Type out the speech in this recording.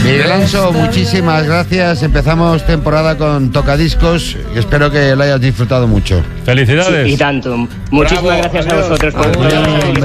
Miguel Anso, muchísimas gracias. Empezamos temporada con Tocadiscos y espero que lo hayas disfrutado mucho. Felicidades. Sí, y tanto. Muchísimas gracias a vosotros por todo.